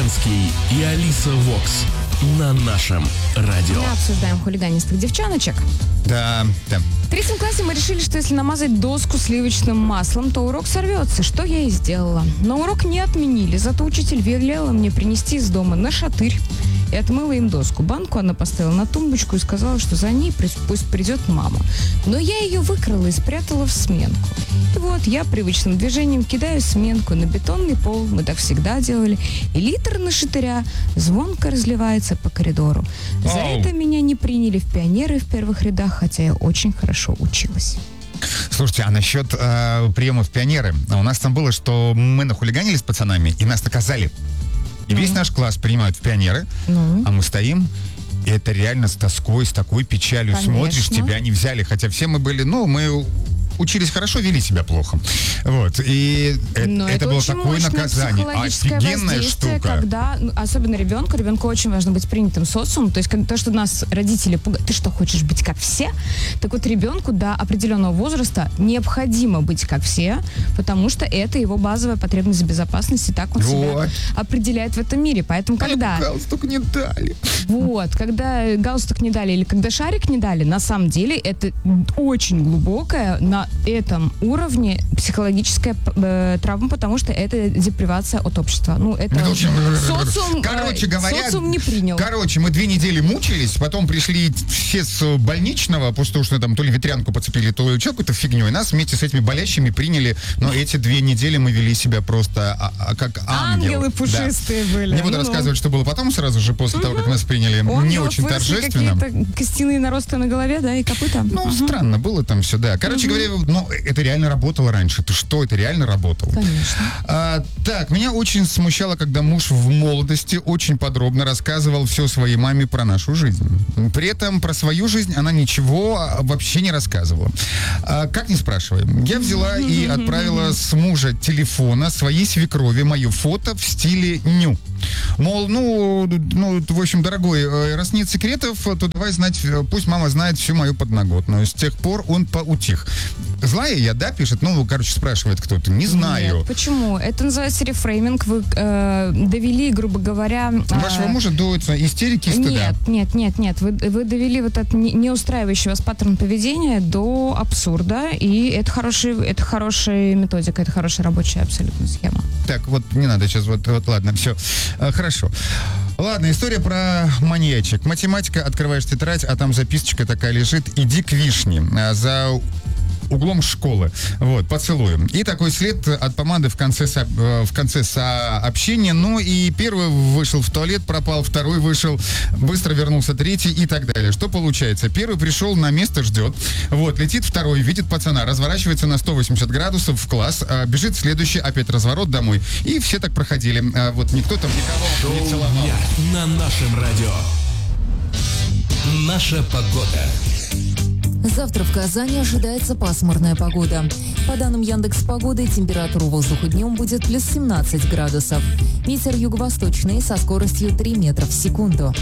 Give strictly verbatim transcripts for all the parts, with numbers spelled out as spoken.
Ленский и Алиса Вокс на нашем радио. Мы обсуждаем хулиганистых девчоночек. Да, да. В третьем классе мы решили, что если намазать доску сливочным маслом, то урок сорвется, что я и сделала. Но урок не отменили, зато учитель велела мне принести из дома нашатырь и отмыла им доску. Банку она поставила на тумбочку и сказала, что за ней пусть придет мама. Но я ее выкрала и спрятала в сменку. И вот я привычным движением кидаю сменку на бетонный пол, мы так всегда делали, и литр нашатыря звонко разливается по коридору. За Ау. это меня не приняли в пионеры в первых рядах, хотя я очень хорошо училась. Слушайте, а насчет э, приема в пионеры? У нас там было, что мы нахулиганили с пацанами, и нас наказали. И весь наш класс принимают в пионеры, Ну. а мы стоим, и это реально с тоской, с такой печалью. Конечно. Смотришь, тебя не взяли, хотя все мы были, ну, мы учились хорошо, вели себя плохо. Вот, и э- Но это, это было очень такое мощное наказание. психологическое Офигенная воздействие, штука. когда, ну, особенно ребенку, ребенку очень важно быть принятым социумом. То есть как, то, что нас родители пугают, ты что, хочешь быть как все? Так вот, ребенку до определенного возраста необходимо быть как все, потому что это его базовая потребность безопасности, так он Вот. себя определяет в этом мире. Поэтому когда... Галстук не дали. Вот, когда галстук не дали или когда шарик не дали, на самом деле это очень глубокая на этом уровне психологическая э, травма, потому что это депривация от общества. Ну, это Ну, в общем, социум, э, короче говоря, социум не принял. Короче, мы две недели мучились, потом пришли все с больничного, потому что там то ли ветрянку подцепили, то ли какую-то фигню, и нас вместе с этими болящими приняли, но эти две недели мы вели себя просто а, а, как ангелы. Ангелы пушистые Да. были. Не буду Ну-ну. рассказывать, что было потом, сразу же после того, как нас приняли, У не ангелов очень выросли торжественно. какие-то костяные наросты на голове, да, и копыта. Ну, странно было там все, да. Короче говоря, ну, это реально работало раньше. Ты что, это реально работало? Конечно. А, так, меня очень смущало, когда муж в молодости очень подробно рассказывал все своей маме про нашу жизнь. При этом про свою жизнь она ничего вообще не рассказывала. А, как не спрашивай. Я взяла и отправила с мужа телефона своей свекрови мое фото в стиле ню. Мол, ну, ну, в общем, дорогой, э, раз нет секретов, то давай знать, э, пусть мама знает всю мою подноготную. С тех пор он поутих. Злая я, да, пишет? Ну, короче, спрашивает кто-то. Не знаю. Нет, почему? Это называется рефрейминг. Вы э, довели, грубо говоря... э, Вашего мужа дуют истерики и стыда. Нет, нет, нет, нет. Вы, вы довели вот этот не, не устраивающий вас паттерн поведения до абсурда, и это, хороший, это хорошая методика, это хорошая рабочая абсолютно схема. Так, вот не надо сейчас, вот, вот ладно, все, а, хорошо. Ладно, история про маньячек. Математика, открываешь тетрадь, а там записочка такая лежит: иди к вишне, а, за углом школы. Вот, поцелуем. И такой след от помады в конце, со, в конце сообщения. Ну и первый вышел в туалет, пропал, второй вышел, быстро вернулся третий и так далее. Что получается? Первый пришел, на место ждет. Вот, летит второй, видит пацана, разворачивается на сто восемьдесят градусов в класс, а, бежит следующий, опять разворот домой. И все так проходили. А, вот никто там никого не целовал. Дня на нашем радио. Наша погода. Завтра в Казани ожидается пасмурная погода. По данным Яндекс.Погоды, температура воздуха днем будет плюс семнадцать градусов. Ветер юго-восточный со скоростью три метра в секунду.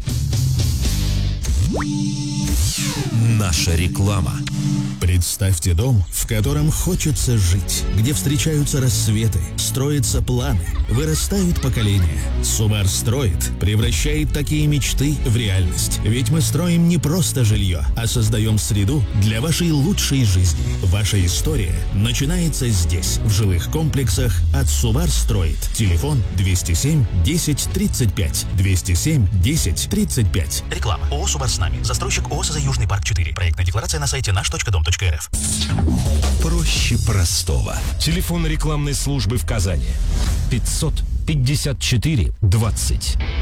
Наша реклама. Представьте дом, в котором хочется жить, где встречаются рассветы, строятся планы, вырастают поколения. Субар строит, превращает такие мечты в реальность. Ведь мы строим не просто жилье, а создаем среду для вашей лучшей жизни. Ваша история начинается здесь, в жилых комплексах от Субар строит. Телефон двести семь десять тридцать пять. двести семь десять тридцать пять. Реклама. ООО «Субар с нами». Застройщик ООО «СЗ Южный парк четыре». Проектная декларация на сайте наш точка дом точка эр эф. Проще простого. Телефон рекламной службы в Казани. пятьсот пятьдесят четыре двадцать.